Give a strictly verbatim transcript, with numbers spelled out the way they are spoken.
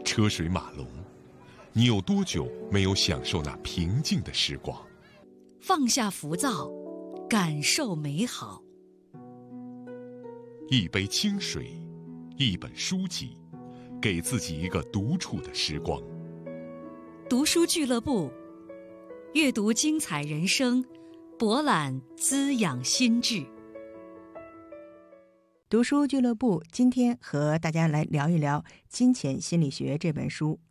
车水马龙，你有多久没有享受那平静的时光？ 放下浮躁，感受美好。 一杯清水，一本书籍，给自己一个独处的时光。 读书俱乐部，阅读精彩人生，博览滋养心智。 读书俱乐部今天和大家来聊一聊《金钱心理学》这本书。